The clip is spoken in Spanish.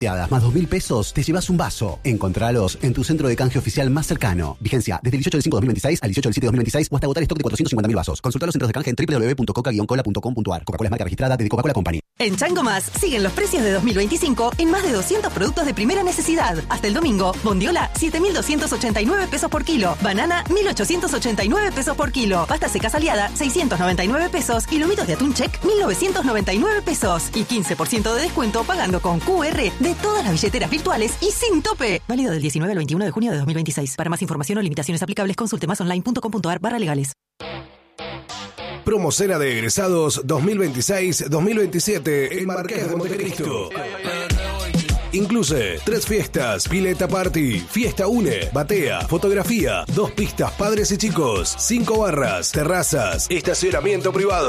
Más 2.000 pesos, te llevas un vaso. Encontralos en tu centro de canje oficial más cercano. Vigencia desde el 18 del 5/2026 al 18 del 7/2026 o hasta agotar stock de 450.000 vasos. Consulta los centros de canje en www.coca-cola.com.ar. Coca-Cola es marca registrada de Coca-Cola Company. En Chango Más siguen los precios de 2025 en más de 200 productos de primera necesidad. Hasta el domingo, bondiola 7.289 pesos por kilo, banana 1.889 pesos por kilo, pasta seca aliada 699 pesos y lomitos de atún check 1.999 pesos y 15% de descuento pagando con QR de todas las billeteras virtuales y sin tope. Válido del 19 al 21 de junio de 2026. Para más información o limitaciones aplicables, consulte masonline.com.ar/legales. Promocena de egresados 2026-2027 en Marqués de Montecristo. Incluye 3 fiestas, pileta party, fiesta une, batea, fotografía, 2 pistas padres y chicos, 5 barras, terrazas, estacionamiento privado.